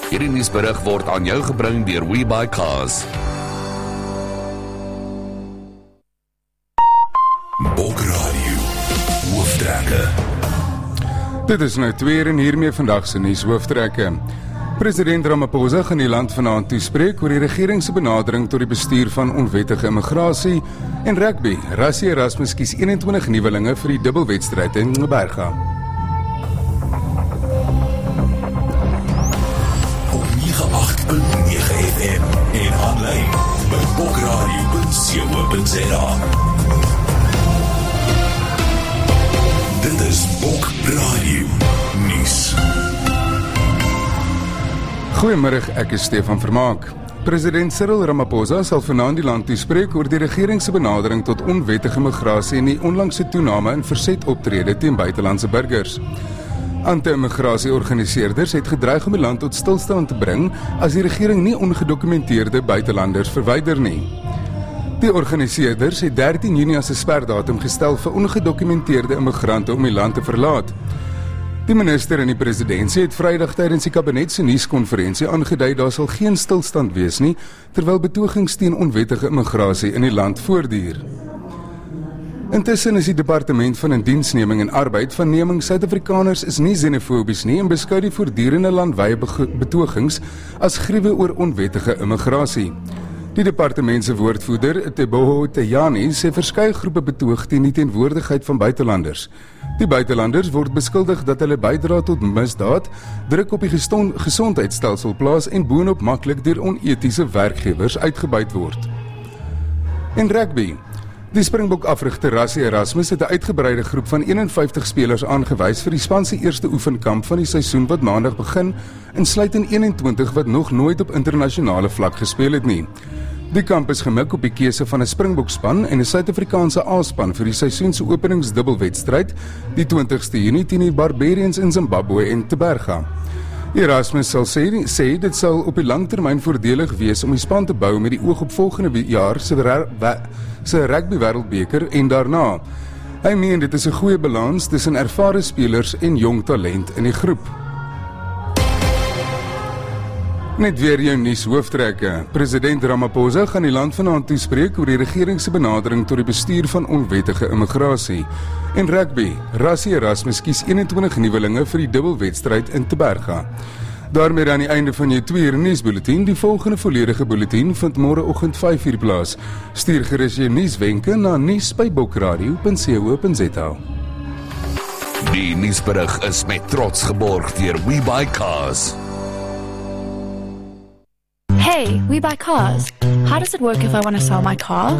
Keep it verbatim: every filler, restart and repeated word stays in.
Hierdie nuusberig word aan jou gebring deur WeBuyCars. Bokradio, hooftrekke. Dit is nou tweeër en hiermee vandag se nuus hooftrekke. President Ramaphosa gaan die land vanaand toespreek oor die regering se benadering tot die bestuur van onwettige immigrasie en rugby. Rassie Erasmus kies eenentwintig nuwelinge vir die dubbelwedstryd in Berga. Op nege agt punt nege F M en aanlyn by bokradio punt co punt za. Dit is Bokradio nuus. Goeiemiddag, ek is Stefan Vermaak. President Cyril Ramaphosa sal vanaand die land toespreek oor die regering se benadering tot onwettige migrasie en die onlangse toename in verzetoptrede teen buitelandse burgers. Anti-immigrasie-organiseerders het gedreig om die land tot stilstand te bring as die regering nie ongedokumenteerde buitelanders verwyder nie. Die organiseerders het dertien Junie as 'n sperdatum gestel vir ongedokumenteerde immigrante om die land te verlaat. Die minister en die presidentsie het Vrydag tydens die kabinet se nuuskonferensie aangedui daar sal geen stilstand wees nie, terwyl betogings teen onwettige immigrasie in die land voortduur. Intussen is die Departement van Indiensneming en Arbeid van mening Suid-Afrikaners is nie xenofobies nie en beskou die voortdurende landwye betogings as gruwe oor onwettige immigrasie. Die departement se woordvoerder, Teboho Tejani, sê verskeie groepe betoog teen die teenwoordigheid van buitelanders. Die buitelanders word beskuldig dat hulle bydra tot misdaad, druk op die gesondheidsstelsel plaas en boonop maklik deur onetiese werkgewers uitgebuit word. En rugby. Die Springbok-afrigter Rassie Erasmus het 'n uitgebreide groep van eenenvyftig spelers aangewys vir die span se eerste oefenkamp van die seisoen wat maandag begin, insluitend eenentwintig wat nog nooit op internasionale vlak gespeel het nie. Die kamp is gemik op die keuse van 'n Springbok-span en 'n Suid-Afrikaanse A-span vir die seisoen se openingsdubbelwedstryd, die twintigste Junie teen die Barbarians in Zimbabwe en Teberga. Erasmus sal sê, sê dit sal op die langtermyn voordelig wees om die span te bou met die oog op volgende jaar se se rugby wêreldbeker en daarna. Hy meen dit is 'n goeie balans tussen ervare spelers en jong talent in die groep. Net weer jou nuus hooftrekke. President Ramaphosa gaan die land vanaand toespreek oor die regering se benadering tot die bestuur van onwettige immigrasie. En rugby, Rassie Erasmus kies eenentwintig nuwelinge vir die dubbelwedstryd in Teberga. Daarmee aan die einde van jou tweeër nuusbulletin. Die volgende volledige bulletin vind môreoggend vyf uur plaas. Stuur gerus jou nuuswenke na nuus by bokradio punt co punt za. Die nuusberig is met trots geborg deur WeBuyCars. Hey, we buy cars. How does it work if I want to sell my car?